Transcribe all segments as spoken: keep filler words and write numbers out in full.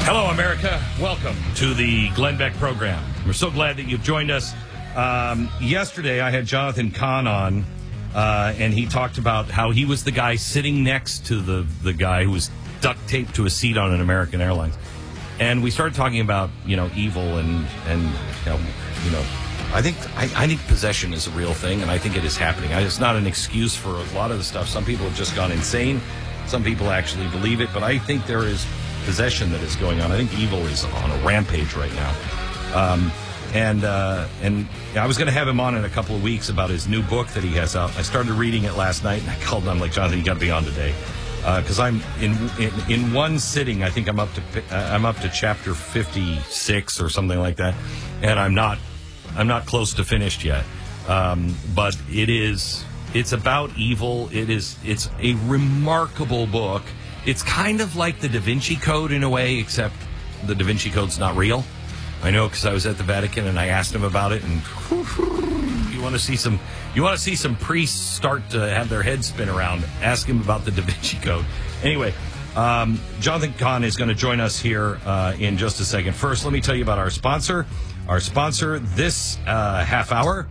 Hello, America. Welcome to the Glenn Beck program. We're so glad that you've joined us. Um, yesterday, I had Jonathan Cahn on, uh, and he talked about how he was the guy sitting next to the, the guy who was duct taped to a seat on an American Airlines. And we started talking about, you know, evil and, and you know, you know I think I, I think possession is a real thing, and I think it is happening. I, it's not an excuse for a lot of the stuff. Some people have just gone insane. Some people actually believe it, but I think there is possession that is going on. I think evil is on a rampage right now. Um, and uh, and I was going to have him on in a couple of weeks about his new book that he has out. I started reading it last night, and I called him. I'm like, Jonathan, you got to be on today, because uh, I'm in, in in one sitting. I think I'm up to uh, I'm up to chapter fifty-six or something like that, and I'm not I'm not close to finished yet. Um, but it is it's about evil. It is it's a remarkable book. It's kind of like the Da Vinci Code in a way, except the Da Vinci Code's not real. I know because I was at the Vatican and I asked him about it. And you want to see some, you want to see some priests start to have their heads spin around. Ask him about the Da Vinci Code. Anyway, um, Jonathan Cahn is going to join us here uh, in just a second. First, let me tell you about our sponsor. Our sponsor this uh, half hour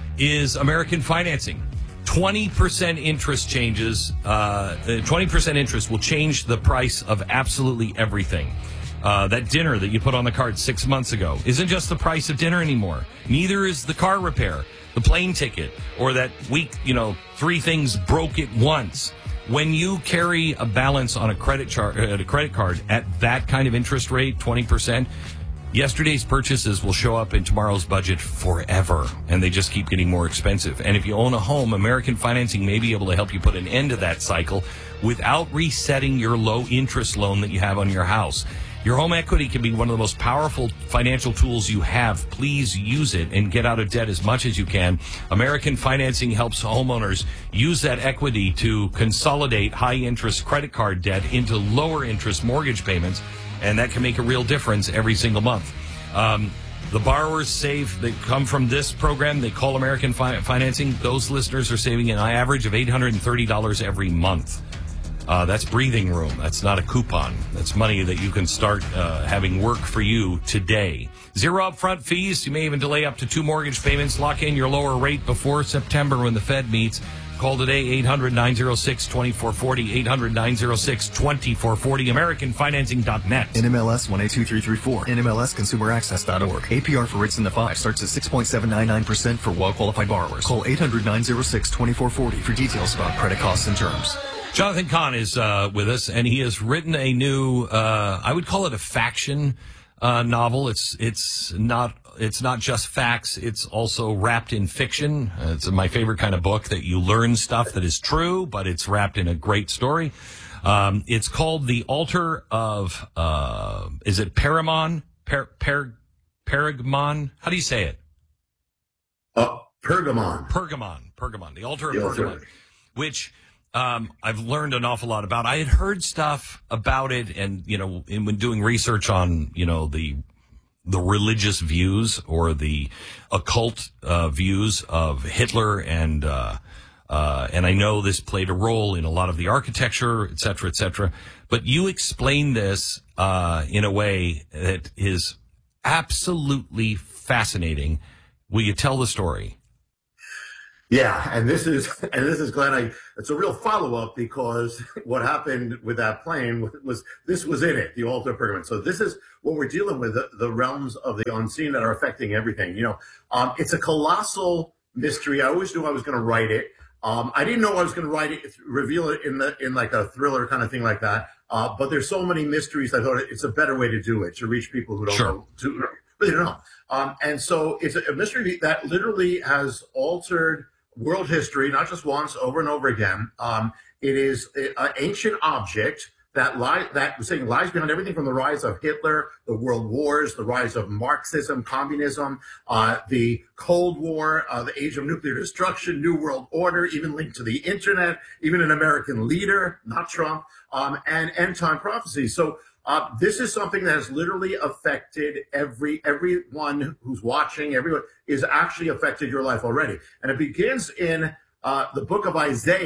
is American Financing. twenty percent interest changes, uh, twenty percent interest will change the price of absolutely everything. Uh, that dinner that you put on the card six months ago isn't just the price of dinner anymore. Neither is the car repair, the plane ticket, or that week, you know, three things broke at once. When you carry a balance on a credit char- uh, a credit card at that kind of interest rate, twenty percent, yesterday's purchases will show up in tomorrow's budget forever, and they just keep getting more expensive. And if you own a home, American Financing may be able to help you put an end to that cycle without resetting your low-interest loan that you have on your house. Your home equity can be one of the most powerful financial tools you have. Please use it and get out of debt as much as you can. American Financing helps homeowners use that equity to consolidate high-interest credit card debt into lower-interest mortgage payments, and that can make a real difference every single month. Um, the borrowers save, they come from this program, they call American Fi- Financing. Those listeners are saving an average of eight hundred thirty dollars every month. Uh, that's breathing room. That's not a coupon. That's money that you can start uh, having work for you today. Zero upfront fees. You may even delay up to two mortgage payments. Lock in your lower rate before September when the Fed meets. Call today, eight hundred, nine oh six, two four four zero, eight hundred, nine oh six, two four four zero, American Financing dot net. N M L S one eight two three three four, N M L S consumer access dot org. A P R for rates in the five starts at six point seven nine nine percent for well-qualified borrowers. Call eight hundred, nine oh six, two four four zero for details about credit costs and terms. Jonathan Cahn is uh, with us, and he has written a new, uh, I would call it a faction uh, novel. It's it's not it's not just facts. It's also wrapped in fiction. Uh, it's my favorite kind of book that you learn stuff that is true, but it's wrapped in a great story. Um, it's called The Altar of, uh, is it Paramon? Per, per, Pergamon? How do you say it? Uh, Pergamon. Pergamon. Pergamon. The Altar of The Pergamon. altar. Which... Um, I've learned an awful lot about. I had heard stuff about it, and you know, in, when doing research on you know the the religious views or the occult uh, views of Hitler, and uh, uh, and I know this played a role in a lot of the architecture, et cetera, et cetera. But you explain this uh, in a way that is absolutely fascinating. Will you tell the story? Yeah, and this is and this is Glenn. I, it's a real follow up because what happened with that plane was this was in it, the altar of Pergamon. So this is what we're dealing with, the, the realms of the unseen that are affecting everything. You know, um, it's a colossal mystery. I always knew I was going to write it. Um, I didn't know I was going to write it, reveal it in the in like a thriller kind of thing like that. Uh, but there's so many mysteries. I thought it's a better way to do it, to reach people who don't Sure. know, to really don't know. Um, and so it's a, a mystery that literally has altered world history, not just once, over and over again. Um, it is an ancient object that lies, that we're saying lies behind everything from the rise of Hitler, the world wars, the rise of Marxism, communism, uh, the Cold War, uh, the age of nuclear destruction, New World Order, even linked to the internet, even an American leader, not Trump, um, and end time prophecy. So Uh, this is something that has literally affected every everyone who's watching. Everyone is actually affected your life already, and it begins in uh, the book of Isaiah,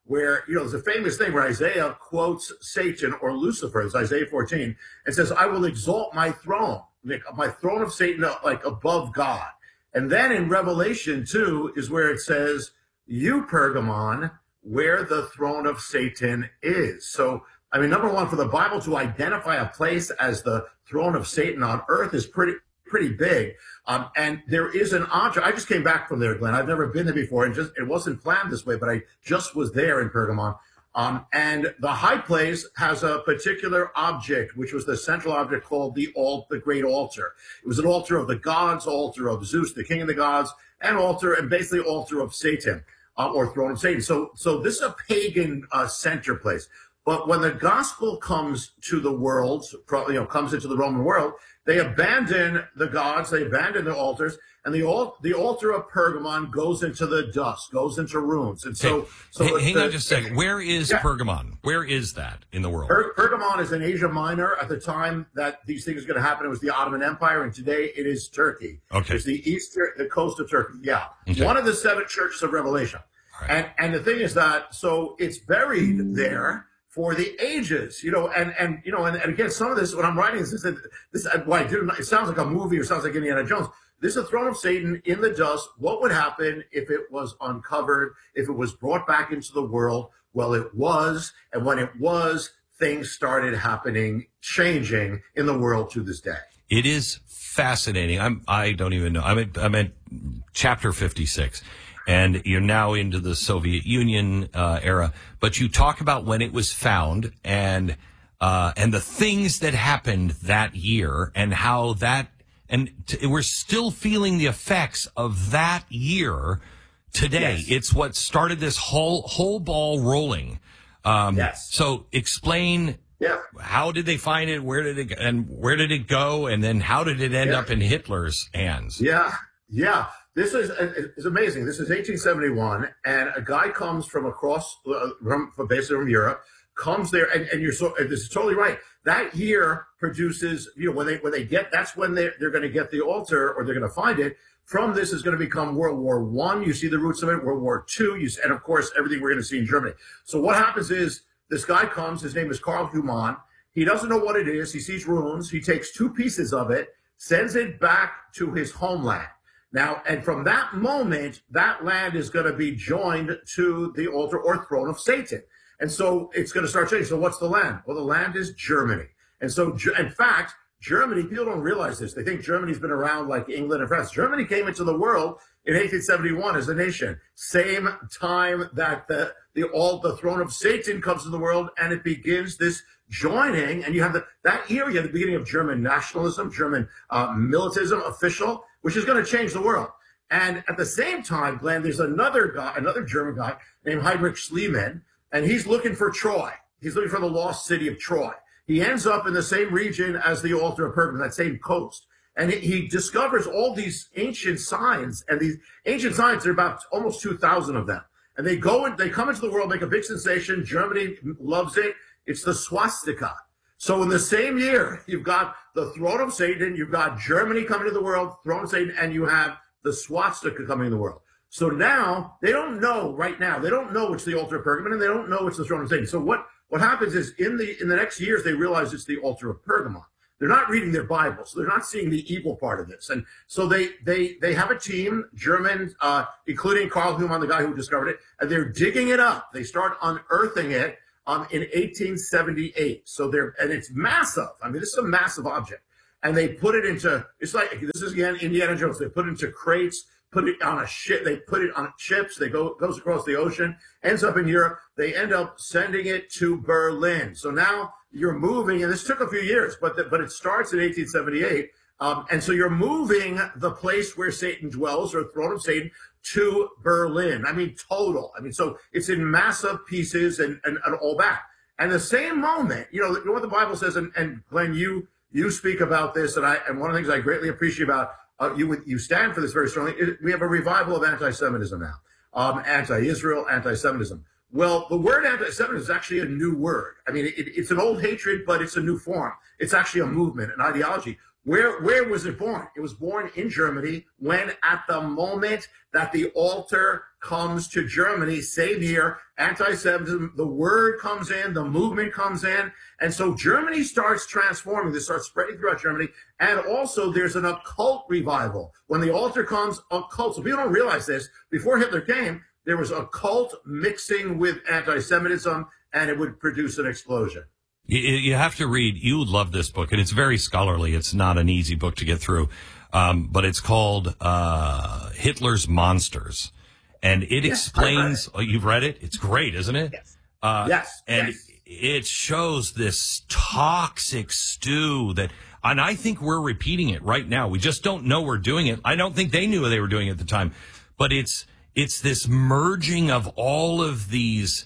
where, you know, there's a famous thing where Isaiah quotes Satan or Lucifer, it's Isaiah fourteen, and says, I will exalt my throne, my throne of Satan, like above God. And then in Revelation two is where it says, you, Pergamon, where the throne of Satan is. So, I mean, number one, for the Bible to identify a place as the throne of Satan on earth is pretty pretty big. Um, and there is an object. I just came back from there, Glenn. I've never been there before, and just it wasn't planned this way, but I just was there in Pergamon. Um, and the high place has a particular object, which was the central object called the alt, the great altar. It was an altar of the gods, altar of Zeus, the king of the gods, and altar, and basically altar of Satan, uh, or throne of Satan. So, so this is a pagan uh, center place. But when the gospel comes to the world, you know, comes into the Roman world, they abandon the gods, they abandon the altars, and the al- the altar of Pergamon goes into the dust, goes into ruins. And so, hey, so hey, hang the, on just a second. Where is yeah. Pergamon? Where is that in the world? Per- Pergamon is in Asia Minor. At the time that these things are going to happen, it was the Ottoman Empire, and today it is Turkey. Okay, it's the eastern, the coast of Turkey. Yeah, okay. One of the seven churches of Revelation. Right. And and the thing is that so it's buried there for the ages, you know, and, and you know, and, and again, some of this, when I'm writing this, this, this why well, it sounds like a movie or sounds like Indiana Jones. This is a throne of Satan in the dust. What would happen if it was uncovered, if it was brought back into the world? Well, it was, and when it was, things started happening, changing in the world to this day. It is fascinating. I'm, I don't even know. I'm at, I'm at chapter fifty-six. And you're now into the Soviet Union uh, era, but you talk about when it was found and uh, and the things that happened that year and how that and t- we're still feeling the effects of that year today. Yes. It's what started this whole whole ball rolling. Um, yes. So explain. Yeah. How did they find it? Where did it and where did it go? And then how did it end yeah. up in Hitler's hands? Yeah. Yeah. This is it's amazing. This is eighteen seventy-one, and a guy comes from across, uh, from, from basically from Europe, comes there, and, and you're so. And this is totally right. That year produces, you know, when they when they get, that's when they they're going to get the altar, or they're going to find it. From this is going to become World War One. You see the roots of it. World War Two. You and of course everything we're going to see in Germany. So what happens is this guy comes. His name is Karl Humann. He doesn't know what it is. He sees runes. He takes two pieces of it, sends it back to his homeland. Now, and from that moment, that land is going to be joined to the altar or throne of Satan. And so it's going to start changing. So what's the land? Well, the land is Germany. And so, in fact, Germany, people don't realize this. They think Germany's been around like England and France. Germany came into the world in eighteen seventy-one as a nation. Same time that the, the, all, the throne of Satan comes to the world, and it begins this joining. And you have the, that era, the beginning of German nationalism, German uh, militism, official, which is going to change the world. And at the same time, Glenn, there's another guy, another German guy named Heinrich Schliemann, and he's looking for Troy. He's looking for the lost city of Troy. He ends up in the same region as the altar of Pergamon, that same coast. And he, he discovers all these ancient signs, and these ancient signs, there are about almost two thousand of them. And they go and they come into the world, make a big sensation. Germany loves it. It's the swastika. So in the same year, you've got the throne of Satan, you've got Germany coming to the world, throne of Satan, and you have the swastika coming to the world. So now, they don't know right now, they don't know it's the altar of Pergamon, and they don't know it's the throne of Satan. So what, what happens is in the in the next years, they realize it's the altar of Pergamon. They're not reading their Bible, so they're not seeing the evil part of this. And so they they they have a team, German, uh, including Karl Humann, the guy who discovered it, and they're digging it up. They start unearthing it. Um, in eighteen seventy-eight. So they're, and it's massive. I mean, this is a massive object. And they put it into, it's like, this is again, Indiana Jones. They put it into crates, put it on a ship, they put it on ships, they go, goes across the ocean, ends up in Europe. They end up sending it to Berlin. So now you're moving, and this took a few years, but, the, but it starts in eighteen seventy-eight. Um, and so you're moving the place where Satan dwells, or throne of Satan, to Berlin. I mean, total. I mean, so it's in massive pieces and, and, and all that. And the same moment, you know, you know what the Bible says, and, and Glenn, you you speak about this, and I and one of the things I greatly appreciate about uh, you, you stand for this very strongly. It, we have a revival of anti-Semitism now, um, anti-Israel, anti-Semitism. Well, the word anti-Semitism is actually a new word. I mean, it, it's an old hatred, but it's a new form. It's actually a movement, an ideology. Where where was it born? It was born in Germany when, at the moment that the altar comes to Germany, same year, anti-Semitism, the word comes in, the movement comes in. And so Germany starts transforming, this starts spreading throughout Germany. And also there's an occult revival. When the altar comes, occult. So people don't realize this. Before Hitler came, there was occult mixing with anti-Semitism, and it would produce an explosion. You, you have to read, you would love this book, and it's very scholarly. It's not an easy book to get through. Um, but it's called uh, Hitler's Monsters. And it yes, explains, oh, you've read it? It's great, isn't it? Yes. Uh, yes. And yes. it shows this toxic stew that, and I think we're repeating it right now. We just don't know we're doing it. I don't think they knew they were doing it at the time. But it's, it's this merging of all of these,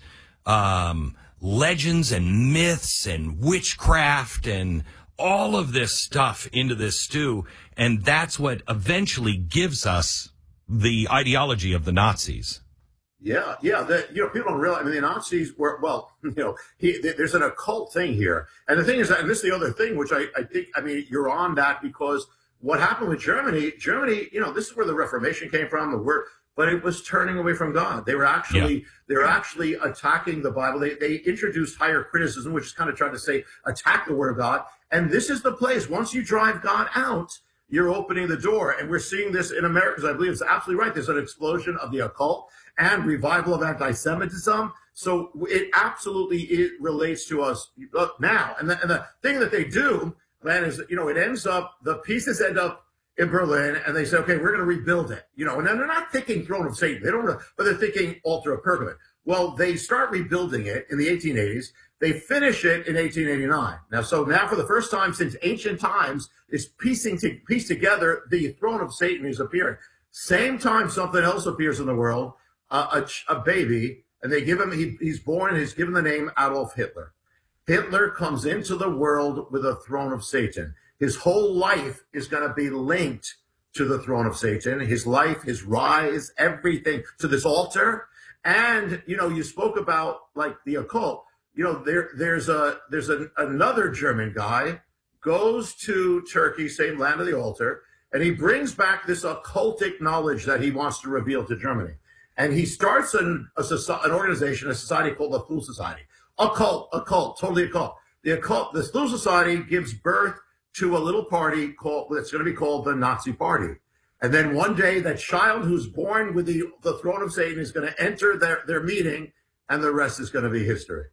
um, legends and myths and witchcraft and all of this stuff into this stew. And that's what eventually gives us the ideology of the Nazis. Yeah, yeah. The, you know, people don't realize. I mean, the Nazis were well. You know, he, there's an occult thing here, and the thing is that, and this is the other thing, which I, I think. I mean, you're on that because what happened with Germany? Germany, you know, this is where the Reformation came from. The word, but it was turning away from God. They were actually, yeah. they were actually attacking the Bible. They they introduced higher criticism, which is kind of trying to say attack the Word of God. And this is the place. Once you drive God out, you're opening the door. And we're seeing this in America, because I believe it's absolutely right. There's an explosion of the occult and revival of anti-Semitism. So it absolutely it relates to us now. And the, and the thing that they do, Glenn, is, you know, it ends up, the pieces end up in Berlin, and they say, okay, we're going to rebuild it. You know, and then they're not thinking throne of Satan. They don't, but they're thinking altar of Pergamon. Well, they start rebuilding it in the eighteen eighties. They finish it in eighteen eighty-nine. Now, so now for the first time since ancient times, it's piecing to piece together the throne of Satan is appearing. Same time something else appears in the world, uh, a, a baby, and they give him, he, he's born, and he's given the name Adolf Hitler. Hitler comes into the world with a throne of Satan. His whole life is going to be linked to the throne of Satan. His life, his rise, everything to this altar. And, you know, you spoke about like the occult. You know, there, there's a, there's a, another German guy goes to Turkey, same land of the altar, and he brings back this occultic knowledge that he wants to reveal to Germany. And he starts an, a, an organization, a society called the Thule Society. Occult, occult, totally occult. The occult, the Thule Society gives birth to a little party called, that's going to be called the Nazi Party. And then one day that child who's born with the, the throne of Satan is going to enter their, their meeting, and the rest is going to be history.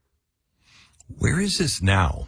Where is this now?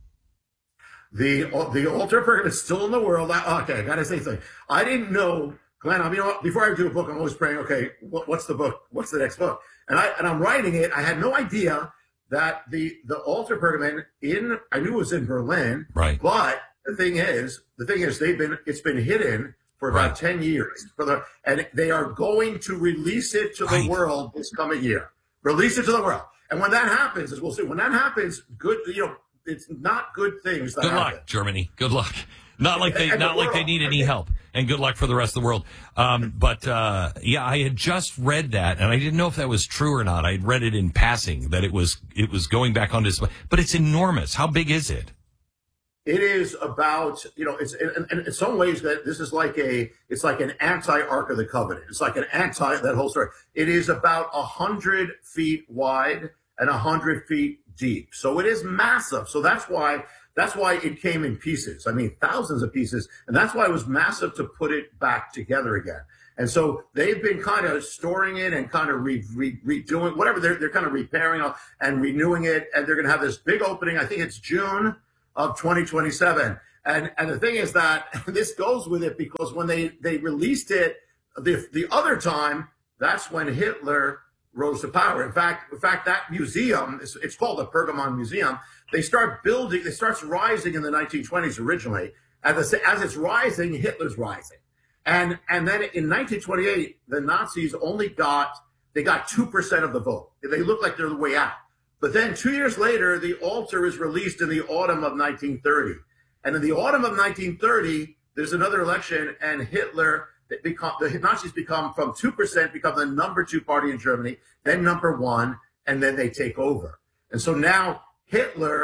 The the altar Pergamon is still in the world. I, okay, I got to say something. I didn't know, Glenn, I mean, you know, before I do a book, I'm always praying, okay, what, what's the book? What's the next book? And, I, and I'm writing it. I had no idea that the, the altar Pergamon in, I knew it was in Berlin. Right. But the thing is, the thing is, they've been, it's been hidden for about right. ten years. For the, and they are going to release it to right. the world this coming year. Release it to the world. And when that happens, as we'll see, when that happens, good, you know, it's not good things that Good happen. luck, Germany. Good luck. Not like they, and not the like they need any help. And good luck for the rest of the world. Um, but uh, yeah, I had just read that, and I didn't know if that was true or not. I had read it in passing that it was it was going back on display. But it's enormous. How big is it? It is about, you know, it's in, in, in some ways that this is like a, it's like an anti-Ark of the Covenant. It's like an anti, that whole story. It is about a hundred feet wide and a hundred feet deep. So it is massive. So that's why, that's why it came in pieces. I mean, thousands of pieces. And that's why it was massive to put it back together again. And so they've been kind of storing it and kind of re, re, redoing, whatever, they're, they're kind of repairing and renewing it. And they're going to have this big opening. I think it's June of twenty twenty-seven. And and the thing is that this goes with it because when they, they released it the, the other time, that's when Hitler rose to power. In fact, in fact, that museum, it's, it's called the Pergamon Museum. They start building, it starts rising in the nineteen twenties originally. As, the, as it's rising, Hitler's rising. And, and then in nineteen twenty-eight, the Nazis only got, they got two percent of the vote. They look like they're the way out. But then two years later, the altar is released in the autumn of nineteen thirty. And in the autumn of nineteen thirty, there's another election, and Hitler, become, the Nazis become, from two percent, become the number two party in Germany, then number one, and then they take over. And so now Hitler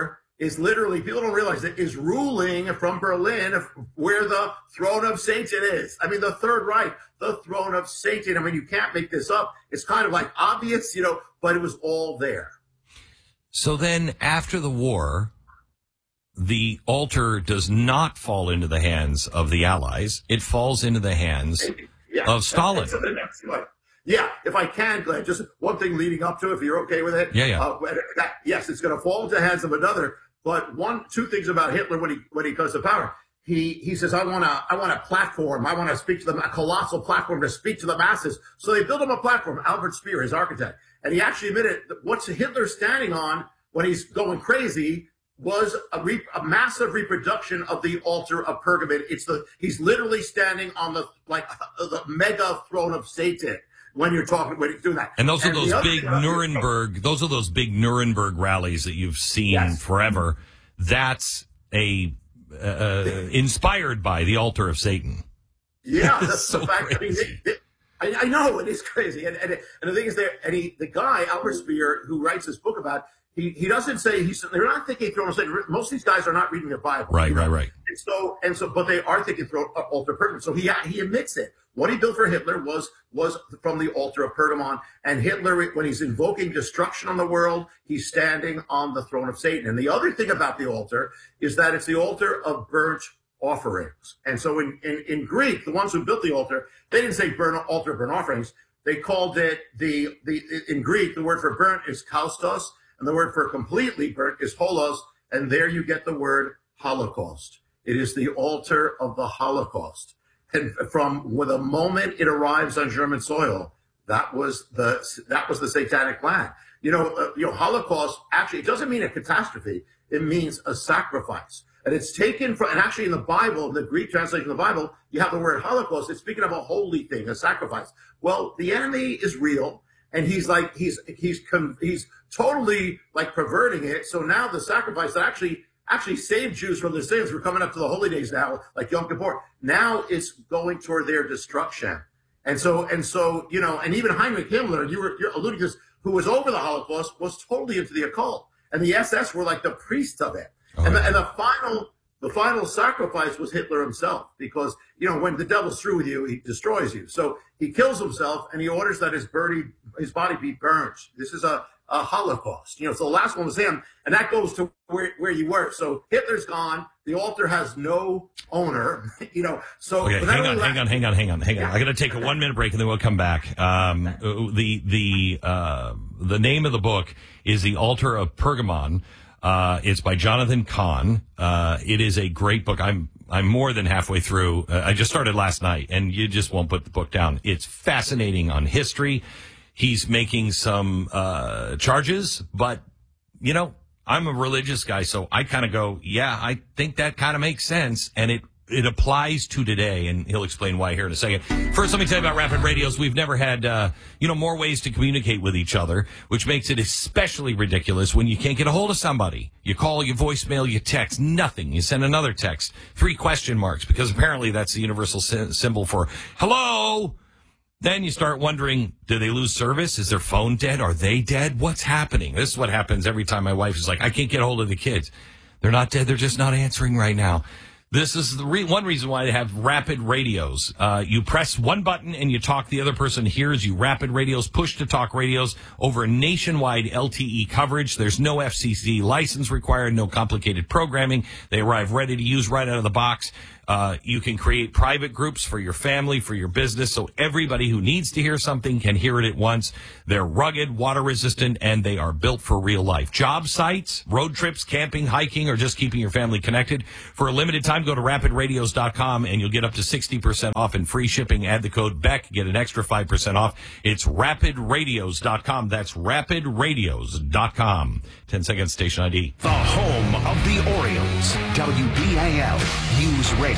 is literally, people don't realize it, is ruling from Berlin, where the throne of Satan is. I mean, the Third Reich, the throne of Satan. I mean, you can't make this up. It's kind of like obvious, you know, but it was all there. So then after the war, the altar does not fall into the hands of the Allies. It falls into the hands yeah. of Stalin. Yeah, if I can, Glenn, just one thing leading up to it, if you're okay with it. Yeah, yeah. Uh, that, yes, it's going to fall into the hands of another. But one, two things about Hitler when he when he comes to power. He he says, I want to I want a platform. I want to speak to them, a colossal platform to speak to the masses. So they build him a platform. Albert Speer, his architect, and he actually admitted that what's Hitler standing on when he's going crazy was a, re, a massive reproduction of the altar of Pergamon. It's the he's literally standing on the like the mega throne of Satan. When you're talking, when he's doing that. And those and are those big Nuremberg, those are those big Nuremberg rallies that you've seen yes. forever. That's a, uh, inspired by the altar of Satan. Yeah, that's so the fact. I, mean, they, they, I, I know it is crazy. And, and, and the thing is there, and he, the guy, Albert Speer, who writes this book about, he, he doesn't say, he's, they're not thinking throne of Satan. Most of these guys are not reading their Bible. Right, you know? right, right. And so, and so, but they are thinking throne, uh, altar of Pergamon. So he, he admits it. What he built for Hitler was was from the altar of Pergamon. And Hitler, when he's invoking destruction on the world, he's standing on the throne of Satan. And the other thing about the altar is that it's the altar of burnt offerings. And so in, in, in Greek, the ones who built the altar, they didn't say burnt altar of burnt offerings. They called it the, the in Greek, the word for burnt is kaustos, and the word for completely burnt is holos. And there you get the word Holocaust. It is the altar of the Holocaust. And from the moment it arrives on German soil, that was the that was the satanic plan. You know, uh, you know, Holocaust actually it doesn't mean a catastrophe; it means a sacrifice, and it's taken from. And actually, in the Bible, in the Greek translation of the Bible, you have the word Holocaust. It's speaking of a holy thing, a sacrifice. Well, the enemy is real, and he's like he's he's he's totally like perverting it. So now the sacrifice that actually. actually saved Jews from their sins. We're coming up to the holy days now, like Yom Kippur. Now it's going toward their destruction. And so, and so, you know, and even Heinrich Himmler, you were you're alluding to this, who was over the Holocaust, was totally into the occult. And the S S were like the priests of it. Oh, and, the, and the final, the final sacrifice was Hitler himself, because, you know, when the devil's through with you, he destroys you. So he kills himself and he orders that his body, his body be burnt. This is a, a Holocaust, you know, so the last one was him, and that goes to where, where you were. So Hitler's gone. The altar has no owner, you know, so. Okay, hang on, hang on, hang on, hang on, hang on. I got to take a one minute break and then we'll come back. Um, the, the, uh, the name of the book is The Altar of Pergamon. Uh, it's by Jonathan Cahn. Uh, it is a great book. I'm, I'm more than halfway through. Uh, I just started last night and you just won't put the book down. It's fascinating on history. He's making some uh charges, but, you know, I'm a religious guy, so I kind of go, yeah, I think that kind of makes sense, and it it applies to today, and he'll explain why here in a second. First, let me tell you about Rapid Radios. We've never had, uh, you know, more ways to communicate with each other, which makes it especially ridiculous when you can't get a hold of somebody. You call, you voicemail, you text, nothing. You send another text, three question marks, because apparently that's the universal sy- symbol for hello. Then you start wondering, do they lose service? Is their phone dead? Are they dead? What's happening? This is what happens every time my wife is like, I can't get a hold of the kids. They're not dead. They're just not answering right now. This is the re- one reason why they have Rapid Radios. Uh, you press one button and you talk. The other person hears you. Rapid Radios, push-to-talk radios over nationwide L T E coverage. There's no F C C license required, no complicated programming. They arrive ready to use right out of the box. Uh, you can create private groups for your family, for your business, so everybody who needs to hear something can hear it at once. They're rugged, water-resistant, and they are built for real life. Job sites, road trips, camping, hiking, or just keeping your family connected. For a limited time, go to rapid radios dot com, and you'll get up to sixty percent off and free shipping. Add the code Beck, get an extra five percent off. It's rapid radios dot com. That's rapid radios dot com. ten seconds, station I D. The home of the Orioles. W B A L News Radio.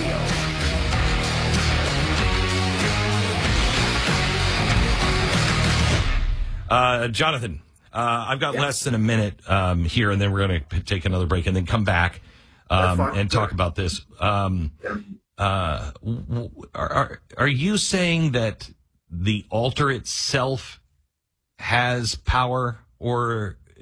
Uh, Jonathan, uh, I've got yeah. less than a minute um, here, and then we're going to take another break and then come back um, and talk about this. Um, yeah. uh, w- are, are, are you saying that the altar itself has power, or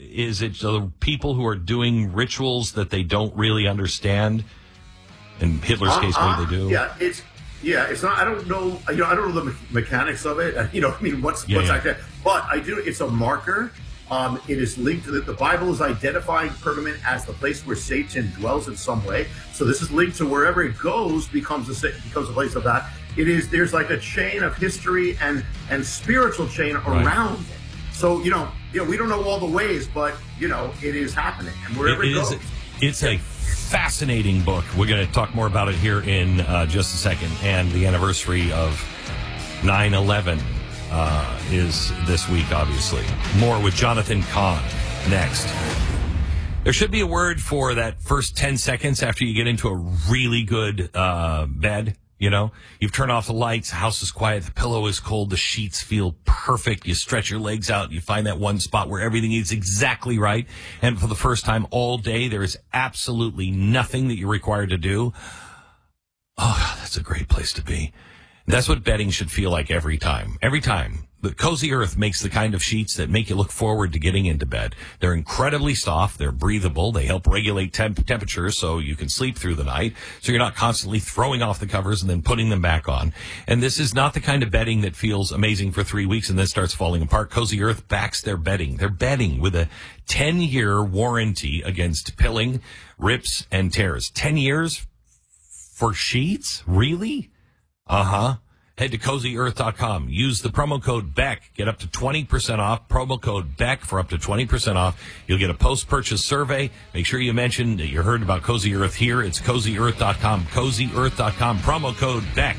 Is it the people who are doing rituals that they don't really understand? In Hitler's uh, case, uh, maybe they do. Yeah, it's yeah, it's not. I don't know. You know, I don't know the me- mechanics of it. You know, I mean, what's Yeah, what's yeah. actually. But I do. It's a marker. Um, it is linked to the, the Bible is identifying Pergamon as the place where Satan dwells in some way. So this is linked to wherever it goes becomes a becomes a place of that. It is there's like a chain of history and and spiritual chain Right. around it. So you know, you know, we don't know all the ways, but you know, it is happening, and wherever it, It goes, is, it's a fascinating book. We're going to talk more about it here in uh, just a second. And the anniversary of nine eleven uh, is this week, obviously. More with Jonathan Kahn next. There should be a word for that first ten seconds after you get into a really good uh, bed. You know, you've turned off the lights, the house is quiet, the pillow is cold, the sheets feel perfect. You stretch your legs out, you find that one spot where everything is exactly right. And for the first time all day, there is absolutely nothing that you're required to do. Oh, God, that's a great place to be. That's what bedding should feel like every time. Every time. The Cozy Earth makes the kind of sheets that make you look forward to getting into bed. They're incredibly soft. They're breathable. They help regulate temp- temperatures so you can sleep through the night. So you're not constantly throwing off the covers and then putting them back on. And this is not the kind of bedding that feels amazing for three weeks and then starts falling apart. Cozy Earth backs their bedding. They're bedding with a ten-year warranty against pilling, rips, and tears. ten years for sheets? Really? Uh-huh. Head to cozy earth dot com. Use the promo code Beck. Get up to twenty percent off. Promo code Beck for up to twenty percent off. You'll get a post-purchase survey. Make sure you mention that you heard about Cozy Earth here. It's cozy earth dot com. cozy earth dot com. Promo code Beck.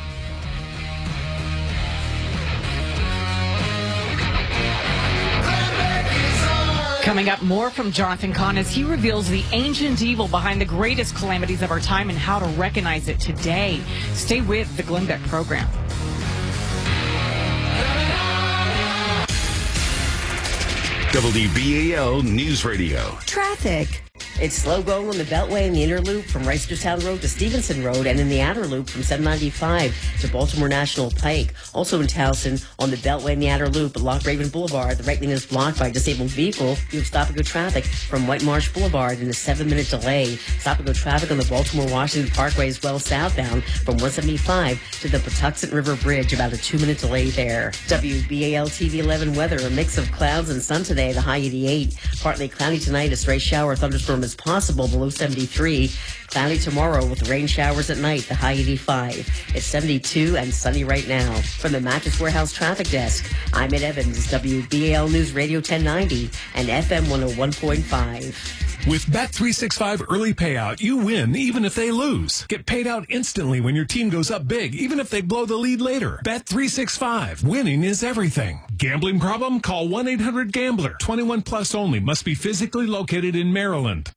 Coming up, more from Jonathan Kahn as he reveals the ancient evil behind the greatest calamities of our time and how to recognize it today. Stay with the Glenn Beck program. W B A L News Radio. Traffic. It's slow going on the Beltway in the inner loop from Reisterstown Road to Stevenson Road and in the outer loop from seven ninety-five to Baltimore National Pike. Also in Towson on the Beltway in the outer loop at Loch Raven Boulevard. The right lane is blocked by a disabled vehicle. You have stop and go traffic from White Marsh Boulevard in a seven minute delay. Stop and go traffic on the Baltimore Washington Parkway as well southbound from one seventy-five to the Patuxent River Bridge. About a two minute delay there. W B A L T V eleven weather. A mix of clouds and sun today. The high eighty-eight. Partly cloudy tonight. A stray shower or thunderstorm is possible, below seventy-three. Cloudy tomorrow with rain showers at night, the high eighty-five. It's seventy-two and sunny right now. From the Mattress Warehouse Traffic Desk, I'm Ed Evans, W B A L News Radio ten ninety and F M one oh one point five. With Bet three sixty-five Early Payout, you win even if they lose. Get paid out instantly when your team goes up big, even if they blow the lead later. Bet three sixty-five. Winning is everything. Gambling problem? Call one eight hundred gambler. twenty-one plus only. Must be physically located in Maryland.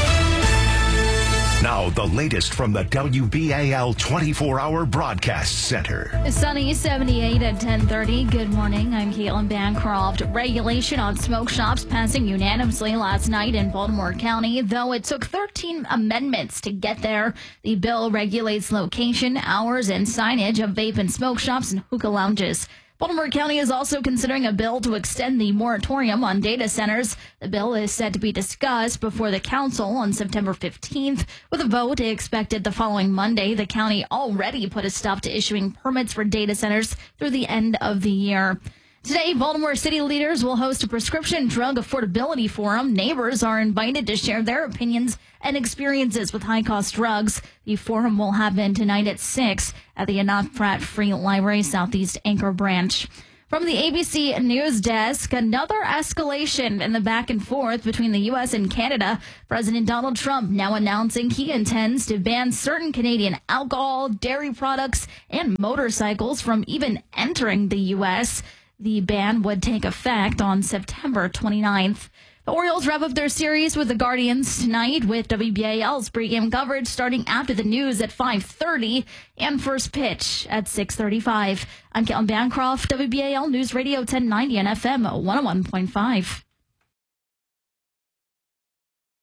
Now, the latest from the W B A L twenty-four hour Broadcast Center. Sunny, seventy-eight at ten thirty. Good morning. I'm Caitlin Bancroft. Regulation on smoke shops passing unanimously last night in Baltimore County, though it took thirteen amendments to get there. The bill regulates location, hours, and signage of vape and smoke shops and hookah lounges. Baltimore County is also considering a bill to extend the moratorium on data centers. The bill is set to be discussed before the council on September fifteenth, with a vote expected the following Monday. The county already put a stop to issuing permits for data centers through the end of the year. Today, Baltimore city leaders will host a prescription drug affordability forum. Neighbors are invited to share their opinions and experiences with high-cost drugs. The forum will happen tonight at six at the Enoch Pratt Free Library Southeast Anchor Branch. From the A B C News Desk, another escalation in the back and forth between the U S and Canada. President Donald Trump now announcing he intends to ban certain Canadian alcohol, dairy products, and motorcycles from even entering the U S. The ban would take effect on September twenty-ninth. The Orioles wrap up their series with the Guardians tonight with W B A L's pregame coverage starting after the news at five thirty and first pitch at six thirty-five. I'm Caitlin Bancroft, W B A L News Radio ten ninety and F M one oh one point five.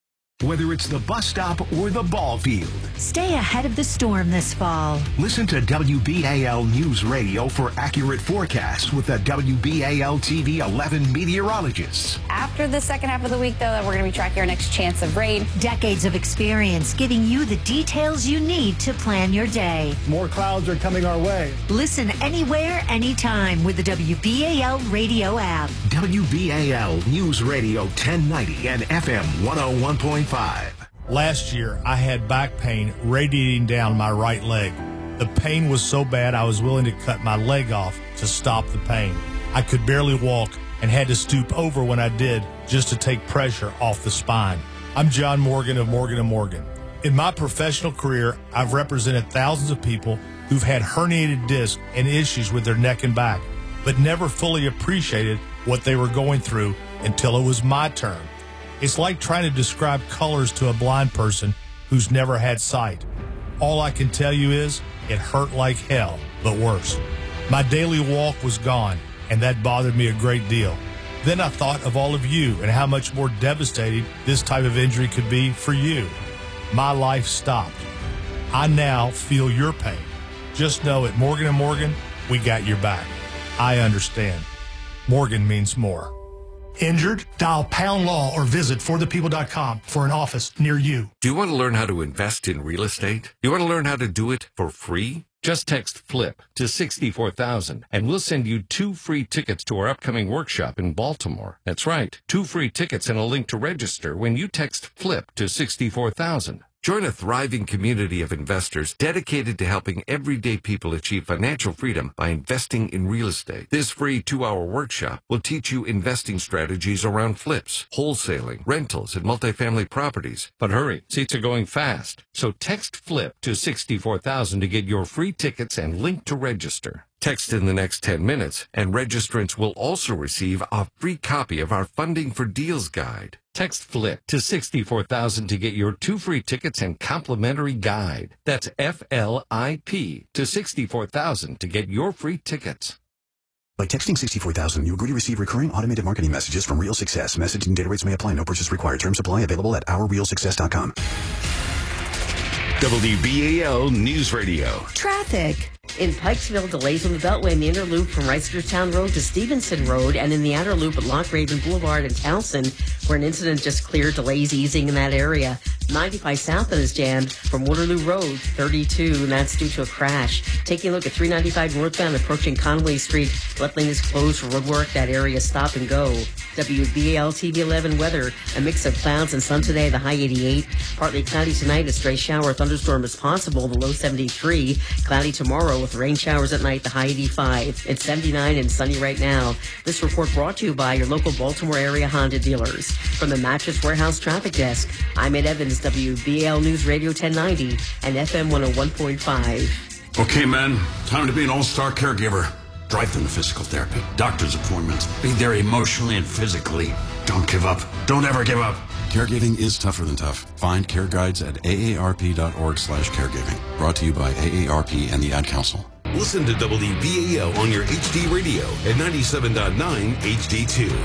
whether it's the bus stop or the ball field. Stay ahead of the storm this fall. Listen to W B A L News Radio for accurate forecasts with the W B A L T V eleven meteorologists. After the second half of the week, though, we're going to be tracking our next chance of rain. Decades of experience giving you the details you need to plan your day. More clouds are coming our way. Listen anywhere, anytime with the W B A L radio app. W B A L News Radio ten ninety and F M one oh one point five. Last year, I had back pain radiating down my right leg. The pain was so bad I was willing to cut my leg off to stop the pain. I could barely walk and had to stoop over when I did just to take pressure off the spine. I'm John Morgan of Morgan and Morgan. In my professional career, I've represented thousands of people who've had herniated discs and issues with their neck and back, but never fully appreciated what they were going through until it was my turn. It's like trying to describe colors to a blind person who's never had sight. All I can tell you is it hurt like hell, but worse. My daily walk was gone, and that bothered me a great deal. Then I thought of all of you and how much more devastating this type of injury could be for you. My life stopped. I now feel your pain. Just know at Morgan and Morgan, we got your back. I understand. Morgan means more. Injured? Dial pound law or visit for the people dot com for an office near you. Do you want to learn how to invest in real estate? Do you want to learn how to do it for free? Just text FLIP to sixty-four thousand and we'll send you two free tickets to our upcoming workshop in Baltimore. That's right, two free tickets and a link to register when you text FLIP to sixty-four thousand. Join a thriving community of investors dedicated to helping everyday people achieve financial freedom by investing in real estate. This free two-hour workshop will teach you investing strategies around flips, wholesaling, rentals, and multifamily properties. But hurry, seats are going fast. So text FLIP to sixty-four thousand to get your free tickets and link to register. Text in the next ten minutes, and registrants will also receive a free copy of our Funding for Deals guide. Text FLIP to sixty-four thousand to get your two free tickets and complimentary guide. That's F L I P to sixty-four thousand to get your free tickets. By texting sixty-four thousand, you agree to receive recurring automated marketing messages from Real Success. Message and data rates may apply. No purchase required. Terms apply. Available at our real success dot com. W B A L News Radio. Traffic. In Pikesville, delays on the Beltway in the inner loop from Reisterstown Road to Stevenson Road, and in the outer loop at Loch Raven Boulevard and Towson, where an incident just cleared, delays easing in that area. ninety-five South is jammed from Waterloo Road, thirty-two, and that's due to a crash. Taking a look at three ninety-five northbound approaching Conway Street. Left lane is closed for road work. That area stop and go. W B A L T V eleven weather. A mix of clouds and sun today, the high eighty-eight. Partly cloudy tonight, a stray shower or thunderstorm is possible, the low seventy-three. Cloudy tomorrow with rain showers at night, the high eighty-five. It's seventy-nine and sunny right now. This report brought to you by your local Baltimore area Honda dealers. From the Mattress Warehouse Traffic Desk, I'm Ed Evans, W B A L News Radio ten ninety and F M one oh one point five. Okay, man, time to be an all-star caregiver. Drive them to physical therapy, doctor's appointments, be there emotionally and physically. Don't give up. Don't ever give up. Caregiving is tougher than tough. Find care guides at A A R P dot org slash caregiving. Brought to you by A A R P and the Ad Council. Listen to W B A L on your H D radio at ninety-seven point nine H D two.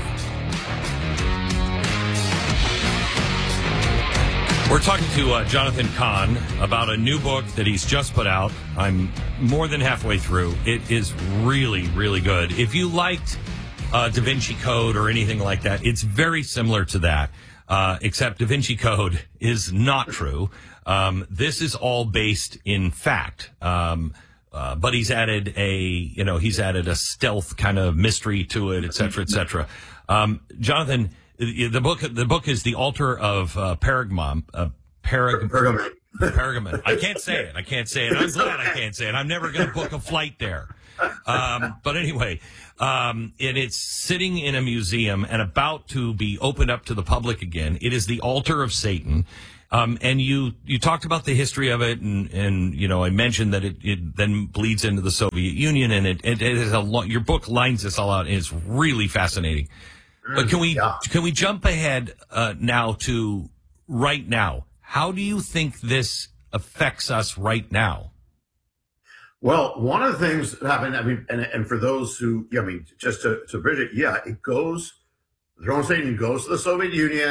We're talking to uh, Jonathan Cahn about a new book that he's just put out. I'm more than halfway through. It is really, really good. If you liked uh, Da Vinci Code or anything like that, it's very similar to that, uh, except Da Vinci Code is not true. Um, this is all based in fact. Um, uh, but he's added a, you know, he's added a stealth kind of mystery to it, et cetera, et cetera. Um, Jonathan, the book, the book is The Altar of uh, Pergamon. Uh, Perg- Pergamon. Pergamon. I can't say it. I can't say it. I'm glad I can't say it. I'm never going to book a flight there. Um, but anyway, um, and it's sitting in a museum and about to be opened up to the public again. It is the Altar of Satan. Um, and you, you talked about the history of it, and, and you know, I mentioned that it, it then bleeds into the Soviet Union, and it, it, it is a lo- your book lines this all out, and it's really fascinating. But can we yeah. can we jump ahead uh, now to right now? How do you think this affects us right now? Well, one of the things that happened, I mean, and, and for those who, I mean, just to, to bridge it, yeah, it goes, the throne of Satan goes to the Soviet Union,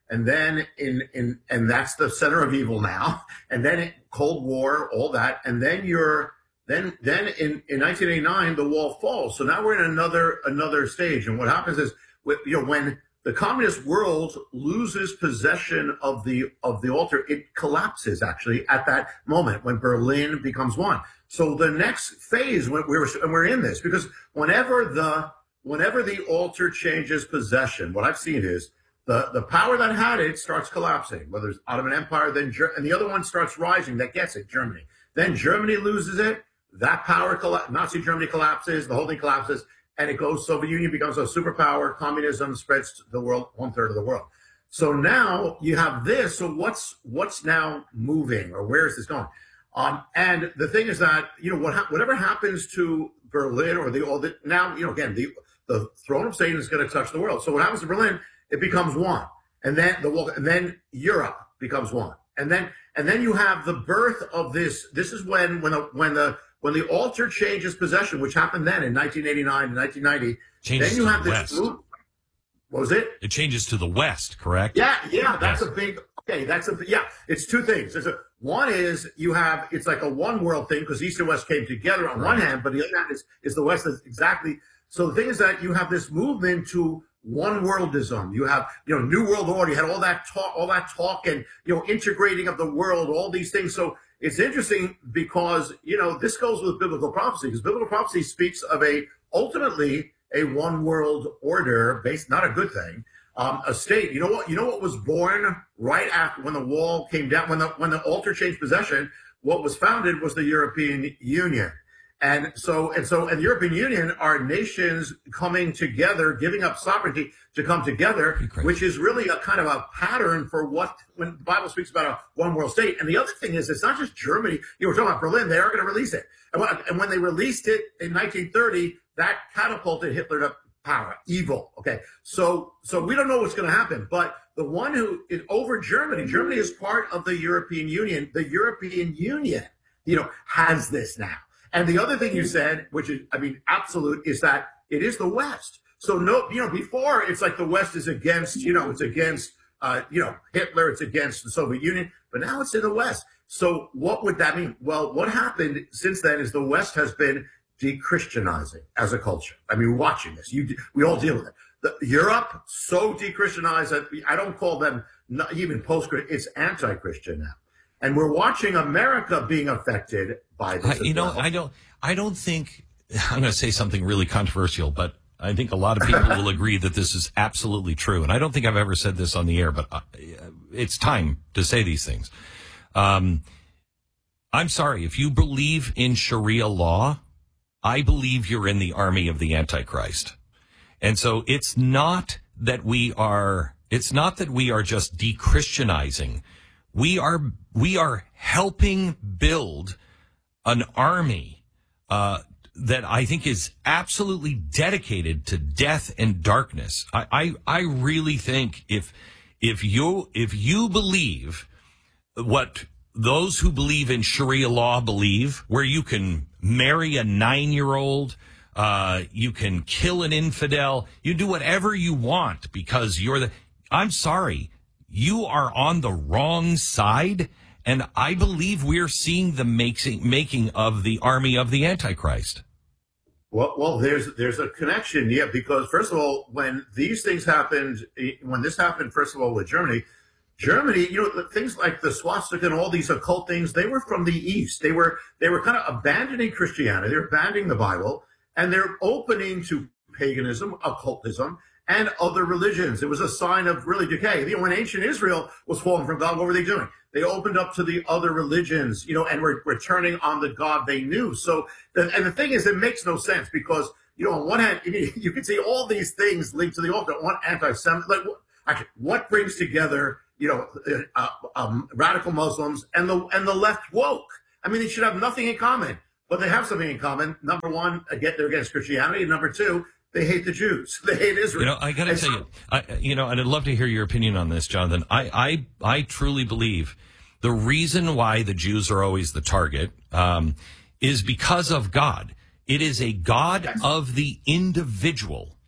And then in, in, and that's the center of evil now. And then it, Cold War, all that. And then you're, then, then in, in nineteen eighty-nine, the wall falls. So now we're in another, another stage. And what happens is, you know, when the communist world loses possession of the, of the altar, it collapses actually at that moment when Berlin becomes one. So the next phase, when we're, and we're in this, because whenever the, whenever the altar changes possession, what I've seen is, The, the power that had it starts collapsing, whether it's Ottoman Empire, then Ger- and the other one starts rising that gets it, Germany. Then Germany loses it, that power, colla- Nazi Germany collapses, the whole thing collapses, and it goes, Soviet Union becomes a superpower, communism spreads to the world, one third of the world. So now you have this, so what's what's now moving, or where is this going? Um, and the thing is that, you know, what ha- whatever happens to Berlin, or the, or the, now, you know, again, the, the throne of Satan is going to touch the world. So what happens to Berlin, it becomes one, and then the and then Europe becomes one, and then and then you have the birth of this. This is when when the when the when the altar changes possession, which happened then in nineteen eighty-nine and nineteen ninety. Changes then you to have the this. west. Move, what was it? It changes to the west, correct? Yeah, yeah, that's Yes. a big. Okay, that's a yeah. It's two things. There's a one is you have it's like a one world thing because East and West came together on Right. one hand, but the other hand is is the West is exactly. So the thing is that you have this movement to one worldism. You have, you know, New World Order. You had all that talk, all that talk and, you know, integrating of the world, all these things. So it's interesting because, you know, this goes with biblical prophecy because biblical prophecy speaks of a, ultimately a one world order based, not a good thing, um, a state. You know what, you know what was born right after when the wall came down, when the, when the altar changed possession, what was founded was the European Union. And so, and so, and the European Union are nations coming together, giving up sovereignty to come together, which is really a kind of a pattern for what, when the Bible speaks about a one world state. And the other thing is, it's not just Germany. You were talking about Berlin. They are going to release it. And when, and when they released it in nineteen thirty, that catapulted Hitler to power, evil. Okay. So, so we don't know what's going to happen, but the one who is over Germany, Germany is part of the European Union. The European Union, you know, has this now. And the other thing you said, which is, I mean, absolute, is that it is the West. So no, you know, before it's like the West is against, you know, it's against, uh, you know, Hitler, it's against the Soviet Union, but now it's in the West. So what would that mean? Well, what happened since then is the West has been de-Christianizing as a culture. I mean, we're watching this. You, we all deal with it. The, Europe, so de-Christianized that I don't call them not even post-Christian, it's anti-Christian now. And we're watching America being affected by this. I, as you know, well. I don't, I don't think, I'm going to say something really controversial, but I think a lot of people will agree that this is absolutely true. And I don't think I've ever said this on the air, but uh, it's time to say these things. Um, I'm sorry, if you believe in Sharia law, I believe you're in the army of the Antichrist. And so it's not that we are, it's not that we are just de-Christianizing. We are, we are helping build an army, uh, that I think is absolutely dedicated to death and darkness. I, I, I really think if, if you, if you believe what those who believe in Sharia law believe, where you can marry a nine-year-old, uh, you can kill an infidel, you do whatever you want because you're the, I'm sorry, you are on the wrong side. And I believe we're seeing the making, making of the army of the Antichrist. Well, well, there's there's a connection, yeah, because first of all, when these things happened, when this happened, first of all, with Germany, Germany, you know, things like the swastika and all these occult things, they were from the East. They were they were kind of abandoning Christianity, they're abandoning the Bible, and they're opening to paganism, occultism, and other religions. It was a sign of really decay. You know, when ancient Israel was falling from God, what were they doing? They opened up to the other religions, you know, and were returning on the God they knew. So, and the thing is, it makes no sense because, you know, on one hand, you can see all these things linked to the altar. One anti-Semitic, like, actually, what brings together, you know, uh, um, radical Muslims and the and the left woke? I mean, they should have nothing in common, but they have something in common. Number one, again, they're against Christianity. And number two, they hate the Jews. They hate Israel. You know, I got to tell you, I, you know, and I'd love to hear your opinion on this, Jonathan. I, I, I truly believe the reason why the Jews are always the target um, is because of God. It is a God of the individual.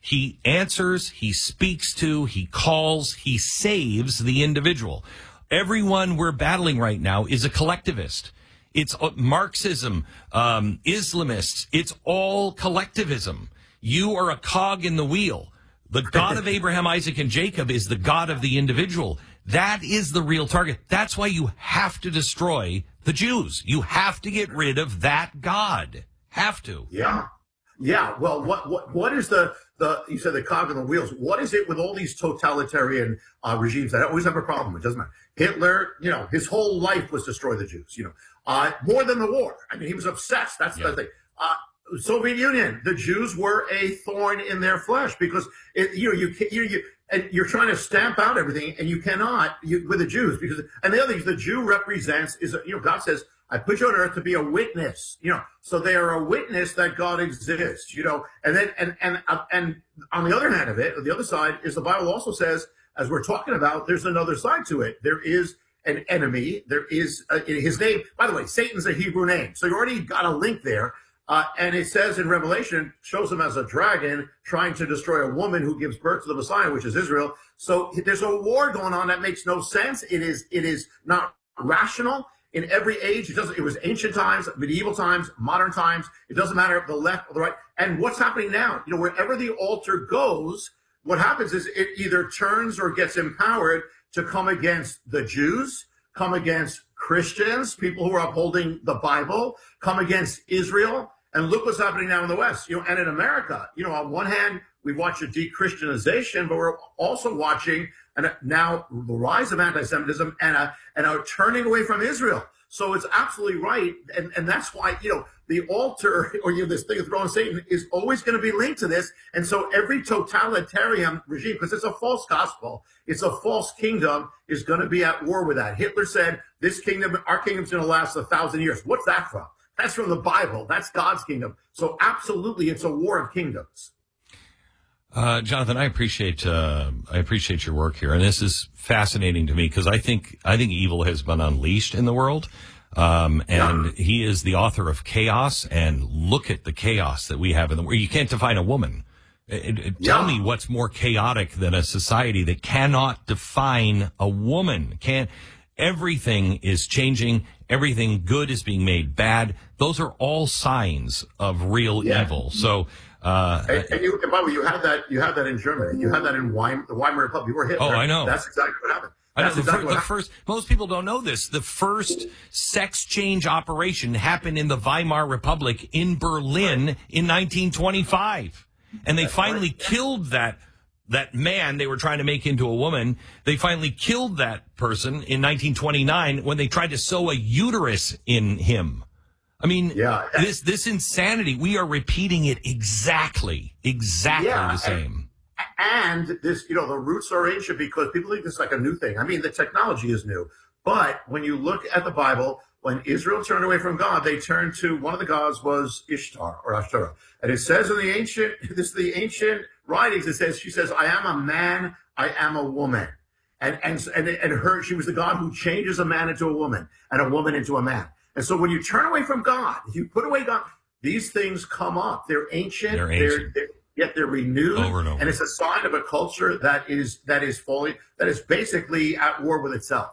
He answers, he speaks to, he calls, he saves the individual. Everyone we're battling right now is a collectivist. It's Marxism, um, Islamists. It's all collectivism. You are a cog in the wheel. The God of Abraham, Isaac, and Jacob is the God of the individual. That is the real target. That's why you have to destroy the Jews. You have to get rid of that God. Have to. Yeah. Yeah. Well, what what what is the, the you said the cog in the wheels. What is it with all these totalitarian uh, regimes that I always have a problem with? Doesn't matter. Hitler, you know, his whole life was destroy the Jews, you know, uh, more than the war. I mean, he was obsessed. That's yeah. the thing. Uh, Soviet Union, the Jews were a thorn in their flesh because it, you know you you you and you're trying to stamp out everything, and you cannot you, with the Jews because and the other thing the Jew represents is you know God says I put you on earth to be a witness, you know, so they are a witness that God exists, you know, and then and and uh, and on the other hand of it, the other side is the Bible also says as we're talking about, there's another side to it. There is an enemy. There is uh, his name. By the way, Satan's a Hebrew name, so you already got a link there. Uh, and it says in Revelation, shows him as a dragon trying to destroy a woman who gives birth to the Messiah, which is Israel. So there's a war going on that makes no sense. It is it is not rational in every age. It doesn't. It was ancient times, medieval times, modern times. It doesn't matter if the left or the right. And what's happening now? You know, wherever the altar goes, what happens is it either turns or gets empowered to come against the Jews, come against Christians, people who are upholding the Bible, come against Israel. And look what's happening now in the West, you know, and in America. You know, on one hand, we watch a de-Christianization, but we're also watching and now the rise of anti-Semitism and a, and a turning away from Israel. So it's absolutely right. And, and that's why, you know, the altar or you know, this thing of throwing Satan is always going to be linked to this. And so every totalitarian regime, because it's a false gospel, it's a false kingdom, is going to be at war with that. Hitler said, this kingdom, our kingdom's going to last a thousand years. What's that from? That's from the Bible. That's God's kingdom. So absolutely, it's a war of kingdoms. Uh, Jonathan, I appreciate uh, I appreciate your work here, and this is fascinating to me because I think I think evil has been unleashed in the world, um, and yeah. he is the author of chaos. And look at the chaos that we have in the world. You can't define a woman. It, it, yeah. Tell me what's more chaotic than a society that cannot define a woman. Can't. Everything is changing. Everything good is being made bad. Those are all signs of real yeah. evil. So, uh, and, and, you, and by the way, you had that. You had that in Germany. You had that in Weimar, the Weimar Republic. You were Hitler. Oh, I know. That's exactly what happened. I know, That's the, exactly fir- what the happened. first. Most people don't know this. The first sex change operation happened in the Weimar Republic in Berlin right. in nineteen twenty-five, and they That's finally right. killed that. That man they were trying to make into a woman, they finally killed that person in nineteen twenty-nine when they tried to sew a uterus in him. I mean, yeah. this this insanity, we are repeating it exactly, exactly yeah. the same. And, and this, you know, the roots are ancient because people think this is like a new thing. I mean, the technology is new. But when you look at the Bible, when Israel turned away from God, they turned to one of the gods was Ishtar or Ashtoreth. And it says in the ancient, this is the ancient writings, it says, she says, I am a man, I am a woman. And, and, and, and her, she was the God who changes a man into a woman and a woman into a man. And so when you turn away from God, if you put away God, these things come up. They're ancient. They're ancient. They're, they're, yet they're renewed. Over and over. And it's a sign of a culture that is, that is fully, that is basically at war with itself.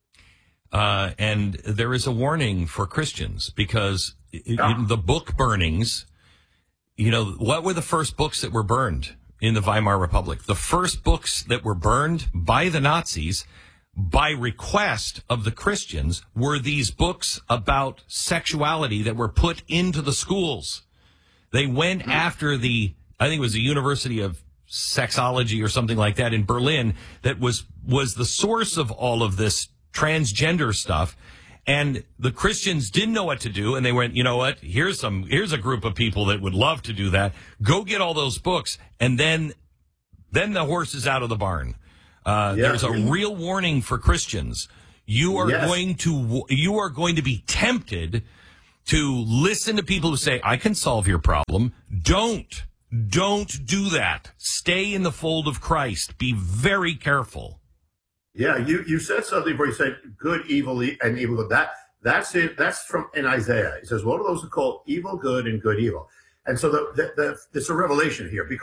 Uh, and there is a warning for Christians because yeah. in the book burnings, you know, what were the first books that were burned in the Weimar Republic? The first books that were burned by the Nazis by request of the Christians were these books about sexuality that were put into the schools. They went mm-hmm. after the, I think it was the University of Sexology or something like that in Berlin that was, was the source of all of this transgender stuff. And the Christians didn't know what to do. And they went, you know what? Here's some, here's a group of people that would love to do that. Go get all those books. And then, then the horse is out of the barn. Uh, yeah. There's a real warning for Christians. You are yes. going to, you are going to be tempted to listen to people who say, I can solve your problem. Don't, don't do that. Stay in the fold of Christ. Be very careful. Yeah, you, you said something where you said good, evil, and evil good. That, that's it. That's from in Isaiah. He says, what are those who call evil good and good evil? And so the, the, the, it's a revelation here because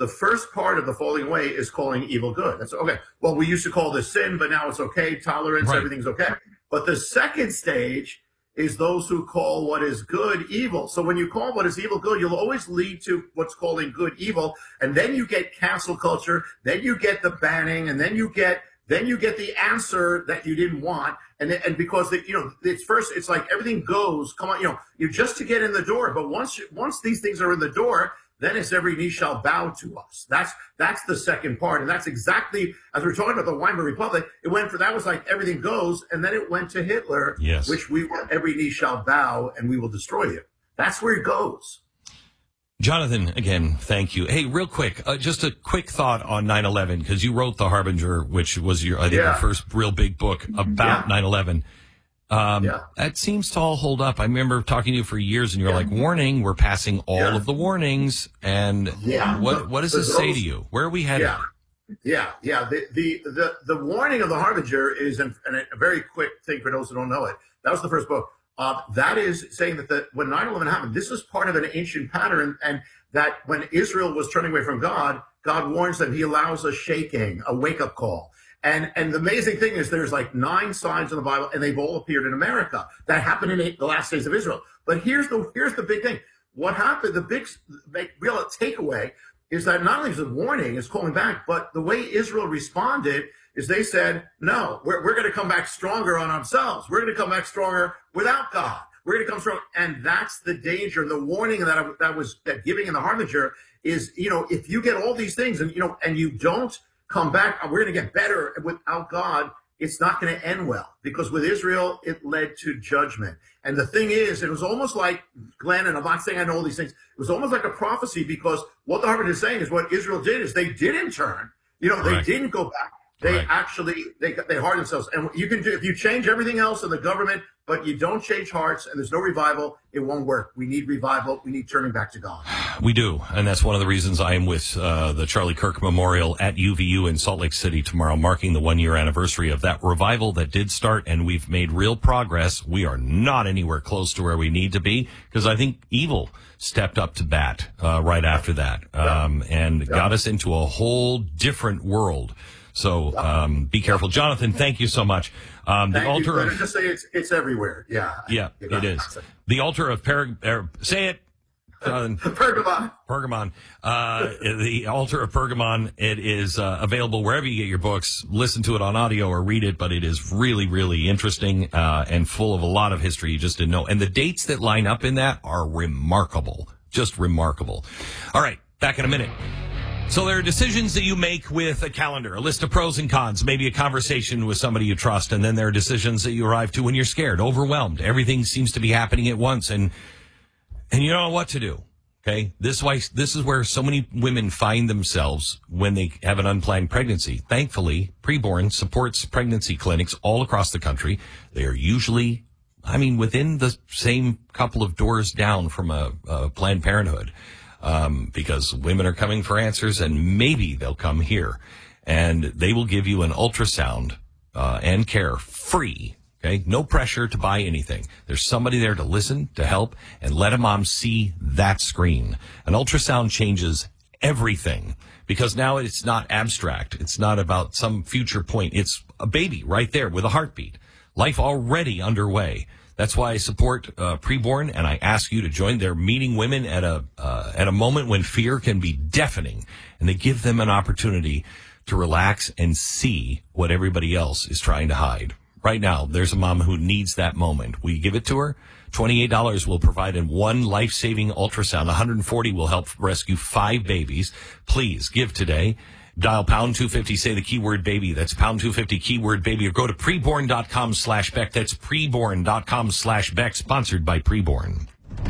the first part of the falling away is calling evil good. That's okay. Well, we used to call this sin, but now it's okay. Tolerance, Right. everything's okay. But the second stage is those who call what is good evil. So when you call what is evil good, you'll always lead to what's calling good evil. And then you get cancel culture. Then you get the banning. And then you get then you get the answer that you didn't want. And and because, the, you know, it's first, it's like everything goes, come on, you know, you're just to get in the door. But once you, once these things are in the door, then it's every knee shall bow to us. That's that's the second part. And that's exactly, as we're talking about the Weimar Republic, it went for, that was like everything goes, and then it went to Hitler, Yes. which we will, every knee shall bow, and we will destroy you. That's where it goes. Jonathan, again, thank you. Hey, real quick, uh, just a quick thought on nine eleven, because you wrote The Harbinger, which was your, I think, Yeah. your first real big book about Yeah. nine eleven. Um, Yeah. That seems to all hold up. I remember talking to you for years, and you're like, warning, we're passing all Yeah. of the warnings. And Yeah. what what does But this say those- to you? Where are we headed? Yeah. Yeah, yeah. The, the the the warning of the Harbinger is, and a very quick thing for those who don't know it. That was the first book. Uh, that is saying that the, when nine eleven happened, this is part of an ancient pattern, and that when Israel was turning away from God, God warns them. He allows a shaking, a wake up call. And and the amazing thing is, there's like nine signs in the Bible, and they've all appeared in America. That happened in the last days of Israel. But here's the here's the big thing. What happened? The big big real takeaway is that not only is it a warning, it's calling back, but the way Israel responded is they said, no, we're, we're going to come back stronger on ourselves. We're going to come back stronger without God. We're going to come strong. And that's the danger. The warning that I, that was that giving in the Harbinger is, you know, if you get all these things and, you know, and you don't come back, we're going to get better without God, it's not going to end well. Because with Israel, it led to judgment. And the thing is, it was almost like, Glenn, and I'm not saying I know all these things, it was almost like a prophecy, because what the Harbinger is saying is what Israel did is they didn't turn. You know, Right. they didn't go back. They Right. actually, they they harden themselves. And you can do, if you change everything else in the government, but you don't change hearts and there's no revival, it won't work. We need revival. We need turning back to God. We do, and that's one of the reasons I am with uh, the Charlie Kirk Memorial at U V U in Salt Lake City tomorrow, marking the one-year anniversary of that revival that did start, and we've made real progress. We are not anywhere close to where we need to be, because I think evil stepped up to bat uh, right after that, um, and got us into a whole different world. So um, be careful. Jonathan, thank you so much. Um, the Thank altar you. Let of... me just say it's it's everywhere. Yeah. Yeah, it is. The altar of Perg... Er, say it. Jonathan. Pergamon. Pergamon. Uh, the altar of Pergamon. It is uh, available wherever you get your books. Listen to it on audio or read it, but it is really, really interesting uh, and full of a lot of history you just didn't know. And the dates that line up in that are remarkable. Just remarkable. All right, back in a minute. So there are decisions that you make with a calendar, a list of pros and cons, maybe a conversation with somebody you trust, and then there are decisions that you arrive to when you're scared, overwhelmed. Everything seems to be happening at once, and and you don't know what to do. Okay, this why this is where so many women find themselves when they have an unplanned pregnancy. Thankfully, Preborn supports pregnancy clinics all across the country. They are usually, I mean, within the same couple of doors down from a, a Planned Parenthood. Um, because women are coming for answers, and maybe they'll come here, and they will give you an ultrasound uh, and care free. Okay, no pressure to buy anything. There's somebody there to listen, to help, and let a mom see that screen. An ultrasound changes everything, because now it's not abstract. It's not about some future point. It's a baby right there with a heartbeat. Life already underway. That's why I support uh, Preborn, and I ask you to join. They're meeting women at a uh, at a moment when fear can be deafening, and they give them an opportunity to relax and see what everybody else is trying to hide. Right now, there's a mom who needs that moment. We give it to her. twenty-eight dollars will provide in one life-saving ultrasound. one hundred forty dollars will help rescue five babies. Please give today. Dial pound two fifty, say the keyword baby. That's pound two fifty, keyword baby, or go to preborn.com slash Beck. That's preborn.com slash Beck, sponsored by Preborn.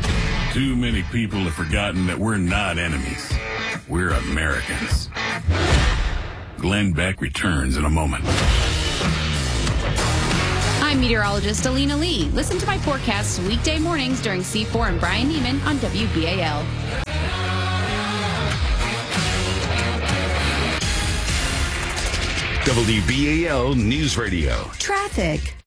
Too many people have forgotten that we're not enemies. We're Americans. Glenn Beck returns in a moment. I'm meteorologist Alina Lee. Listen to my forecasts weekday mornings during C four and Brian Neiman on W B A L. W B A L News Radio. Traffic.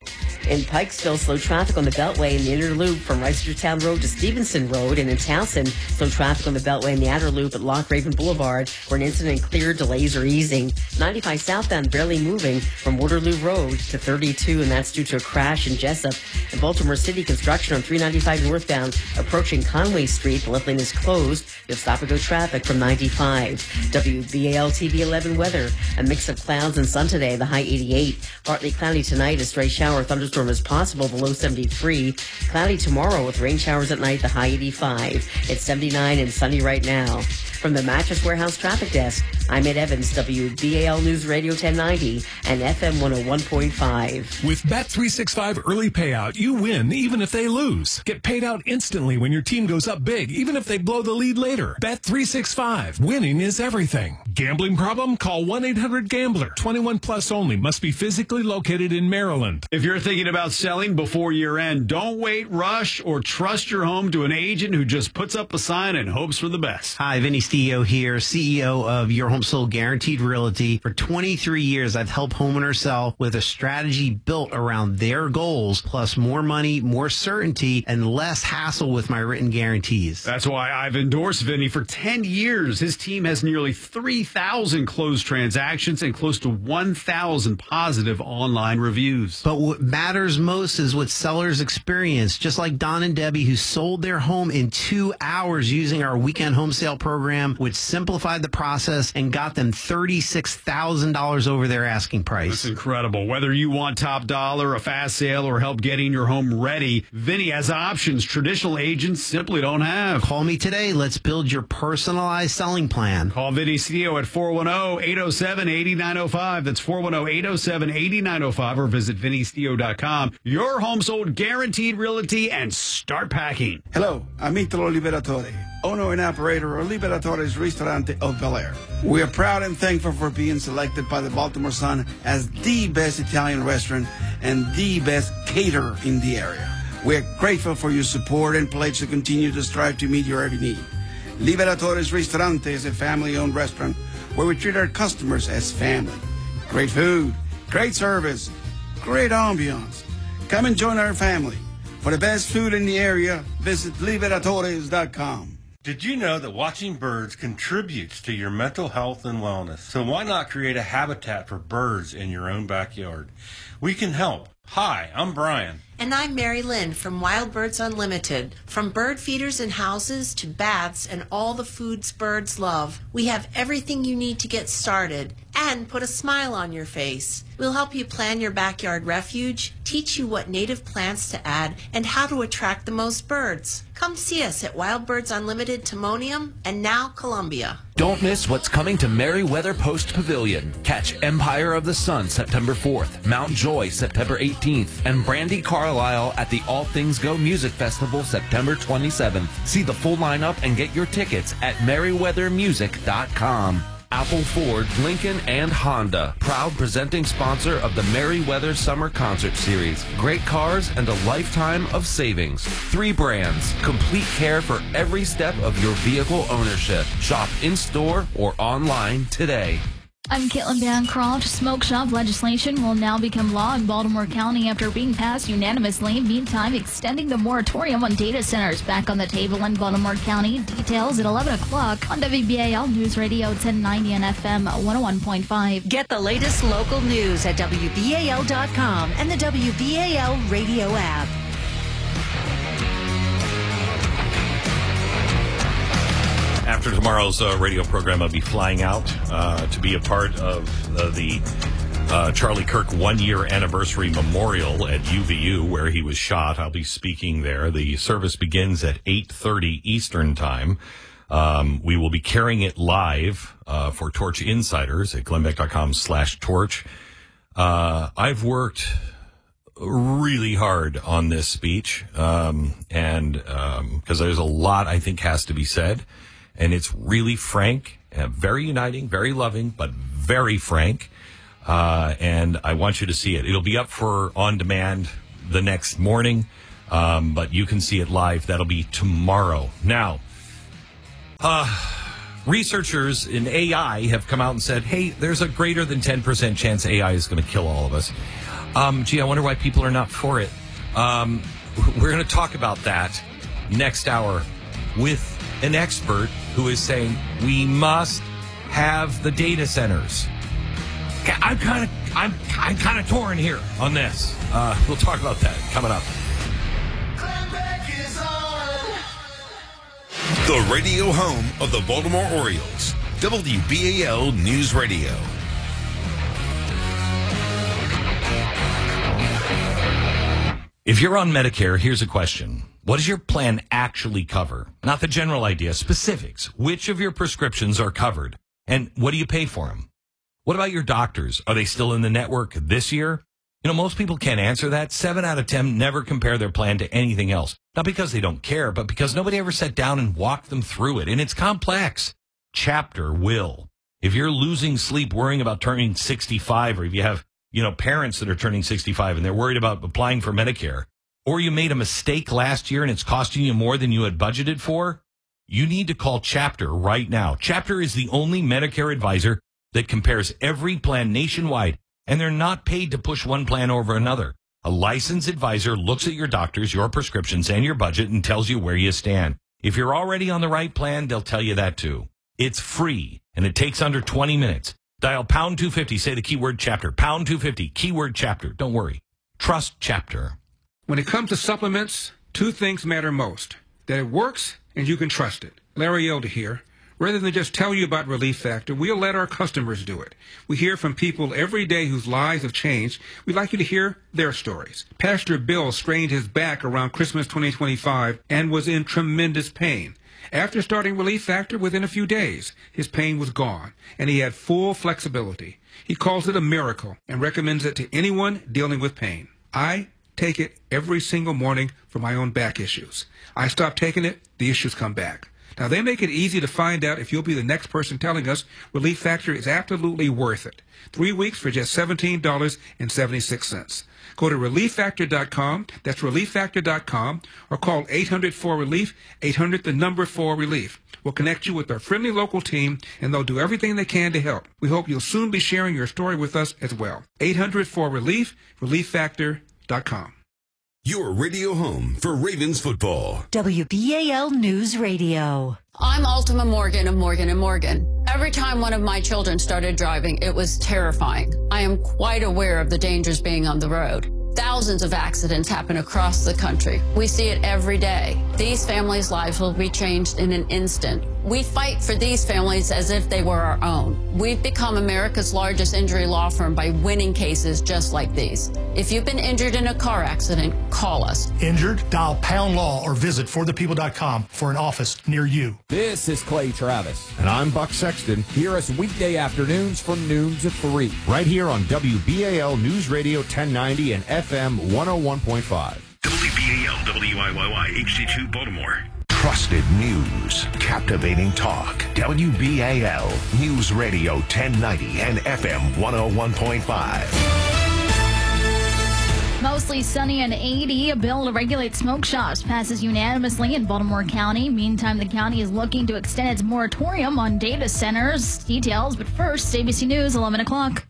In Pikesville, slow traffic on the Beltway in the inner loop from Reisterstown Road to Stevenson Road. And in Towson, slow traffic on the Beltway in the outer loop at Loch Raven Boulevard, where an incident cleared, delays are easing. ninety-five southbound barely moving from Waterloo Road to thirty-two, and that's due to a crash in Jessup. In Baltimore City, construction on three ninety-five northbound approaching Conway Street. The left lane is closed. You'll stop and go traffic from ninety-five. W B A L T V eleven weather. A mix of clouds and sun today, the high eighty-eight. Partly cloudy tonight, a stray shower or thunderstorm is possible, the low seventy-three. Cloudy tomorrow with rain showers at night, the high eighty-five. It's seventy-nine and sunny right now. From the Mattress Warehouse Traffic Desk, I'm Ed Evans, W B A L News Radio ten ninety and F M one oh one point five. With Bet three sixty-five Early Payout, you win even if they lose. Get paid out instantly when your team goes up big, even if they blow the lead later. Bet three sixty-five. Winning is everything. Gambling problem? Call one eight hundred gambler. twenty-one plus only. Must be physically located in Maryland. If you're thinking about selling before year end, don't wait, rush, or trust your home to an agent who just puts up a sign and hopes for the best. Hi, Vinny Stio here, C E O of Your Home Sold Guaranteed Realty. For twenty-three years, I've helped homeowners sell with a strategy built around their goals, plus more money, more certainty, and less hassle with my written guarantees. That's why I've endorsed Vinny for ten years. His team has nearly three thousand closed transactions and close to one thousand positive online reviews. But what matters most is what sellers experience, just like Don and Debbie, who sold their home in two hours using our weekend home sale program, which simplified the process and got them thirty-six thousand dollars over their asking price. That's incredible. Whether you want top dollar, a fast sale, or help getting your home ready, Vinny has options traditional agents simply don't have. Call me today. Let's build your personalized selling plan. Call Vinny Stio at four one zero, eight zero seven, eight nine zero five. That's four one zero, eight zero seven, eight nine zero five, or visit vinny stio dot com. Your home sold guaranteed realty, and start packing. Hello, I'm Italo Liberatore, owner and operator of Liberatore's Ristorante of Bel Air. We are proud and thankful for being selected by the Baltimore Sun as the best Italian restaurant and the best caterer in the area. We are grateful for your support and pledge to continue to strive to meet your every need. Liberatore's Ristorante is a family-owned restaurant where we treat our customers as family. Great food, great service, great ambiance. Come and join our family. For the best food in the area, visit liberatores dot com. Did you know that watching birds contributes to your mental health and wellness? So why not create a habitat for birds in your own backyard? We can help. Hi, I'm Brian. And I'm Mary Lynn from Wild Birds Unlimited. From bird feeders and houses to baths and all the foods birds love, we have everything you need to get started and put a smile on your face. We'll help you plan your backyard refuge, teach you what native plants to add, and how to attract the most birds. Come see us at Wild Birds Unlimited Timonium and now Columbia. Don't miss what's coming to Merriweather Post Pavilion. Catch Empire of the Sun September fourth, Mount Joy September eighteenth, and Brandy Carlisle at the All Things Go Music Festival September twenty-seventh. See the full lineup and get your tickets at merriweather music dot com. Apple, Ford, Lincoln, and Honda, proud presenting sponsor of the Merriweather Summer Concert Series. Great cars and a lifetime of savings. Three brands, complete care for every step of your vehicle ownership. Shop in-store or online today. I'm Caitlin Bancroft. Smoke shop legislation will now become law in Baltimore County after being passed unanimously. Meantime, extending the moratorium on data centers back on the table in Baltimore County. Details at eleven o'clock on W B A L News Radio ten ninety and F M one oh one point five. Get the latest local news at W B A L dot com and the W B A L radio app. After tomorrow's uh, radio program, I'll be flying out uh, to be a part of uh, the uh, Charlie Kirk one-year anniversary memorial at U V U, where he was shot. I'll be speaking there. The service begins at eight thirty Eastern Time. Um, we will be carrying it live uh, for Torch Insiders at glenn beck dot com slash torch. Uh, I've worked really hard on this speech, um, and because um, there's a lot I think has to be said. And it's really frank, uh, very uniting, very loving, but very frank. Uh, and I want you to see it. It'll be up for on demand the next morning, um, but you can see it live. That'll be tomorrow. Now, uh, researchers in A I have come out and said, hey, there's a greater than ten percent chance A I is going to kill all of us. Um, gee, I wonder why people are not for it. Um, we're going to talk about that next hour with an expert who is saying we must have the data centers. I'm kind of I'm I'm kind of torn here on this. Uh, we'll talk about that coming up. The radio home of the Baltimore Orioles, W B A L News Radio. If you're on Medicare, here's a question. What does your plan actually cover? Not the general idea, specifics. Which of your prescriptions are covered? And what do you pay for them? What about your doctors? Are they still in the network this year? You know, most people can't answer that. Seven out of ten never compare their plan to anything else. Not because they don't care, but because nobody ever sat down and walked them through it. And it's complex. Chapter will. If you're losing sleep worrying about turning sixty-five, or if you have, you know, parents that are turning sixty-five and they're worried about applying for Medicare, or you made a mistake last year and it's costing you more than you had budgeted for, you need to call Chapter right now. Chapter is the only Medicare advisor that compares every plan nationwide, and they're not paid to push one plan over another. A licensed advisor looks at your doctors, your prescriptions, and your budget and tells you where you stand. If you're already on the right plan, they'll tell you that too. It's free, and it takes under twenty minutes. Dial pound two fifty, say the keyword Chapter. Pound two fifty, keyword Chapter. Don't worry. Trust Chapter. When it comes to supplements, two things matter most. That it works and you can trust it. Larry Elder here. Rather than just tell you about Relief Factor, we'll let our customers do it. We hear from people every day whose lives have changed. We'd like you to hear their stories. Pastor Bill strained his back around Christmas twenty twenty-five and was in tremendous pain. After starting Relief Factor, within a few days, his pain was gone, and he had full flexibility. He calls it a miracle and recommends it to anyone dealing with pain. I take it every single morning for my own back issues. I stop taking it, the issues come back. Now, they make it easy to find out if you'll be the next person telling us Relief Factor is absolutely worth it. Three weeks for just seventeen dollars and seventy-six cents. Go to relief factor dot com, that's relief factor dot com, or call eight hundred four relief, eight hundred the number four relief. We'll connect you with our friendly local team, and they'll do everything they can to help. We hope you'll soon be sharing your story with us as well. eight hundred four relief, relief factor dot com. Your radio home for Ravens football. W B A L News Radio. I'm Ultima Morgan of Morgan and Morgan. Every time one of my children started driving, it was terrifying. I am quite aware of the dangers being on the road. Thousands of accidents happen across the country. We see it every day. These families' lives will be changed in an instant. We fight for these families as if they were our own. We've become America's largest injury law firm by winning cases just like these. If you've been injured in a car accident, call us. Injured? Dial pound law or visit for the people dot com for an office near you. This is Clay Travis. And I'm Buck Sexton. Hear us weekday afternoons from noon to three. Right here on W B A L News Radio ten ninety and F M one oh one point five. W B A L W I Y Y H D two Baltimore. Trusted news, captivating talk. W B A L News Radio ten ninety and F M one oh one point five. Mostly sunny and eighty. A bill to regulate smoke shops passes unanimously in Baltimore County. Meantime, the county is looking to extend its moratorium on data centers. Details, but first, A B C News, eleven o'clock.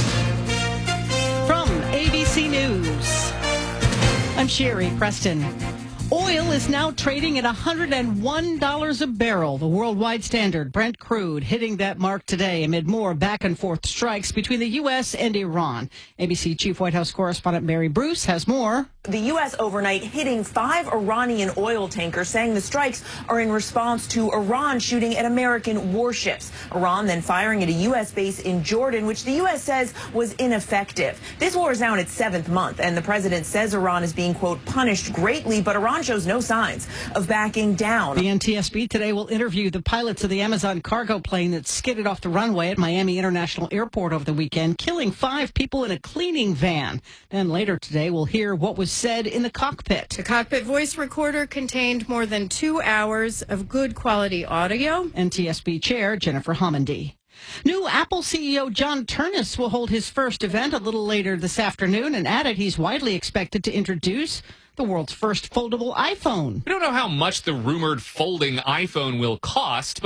From A B C News, I'm Sherry Preston. Oil is now trading at one hundred one dollars a barrel, the worldwide standard. Brent crude hitting that mark today amid more back-and-forth strikes between the U S and Iran. A B C Chief White House correspondent Mary Bruce has more. The U S overnight hitting five Iranian oil tankers, saying the strikes are in response to Iran shooting at American warships. Iran then firing at a U S base in Jordan, which the U S says was ineffective. This war is now in its seventh month, and the president says Iran is being, quote, punished greatly, but Iran shows no signs of backing down. The N T S B today will interview the pilots of the Amazon cargo plane that skidded off the runway at Miami International Airport over the weekend, killing five people in a cleaning van. Then later today, we'll hear what was said in the cockpit. The cockpit voice recorder contained more than two hours of good quality audio. N T S B Chair Jennifer Homendy. New Apple C E O John Ternus will hold his first event a little later this afternoon, and added he's widely expected to introduce the world's first foldable iPhone. We don't know how much the rumored folding iPhone will cost, but